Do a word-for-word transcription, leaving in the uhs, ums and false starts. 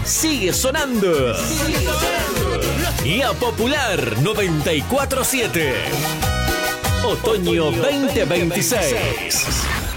sigue sonando. Sigue sonando. Y a Popular noventa y cuatro siete. Otoño veinte veintiséis.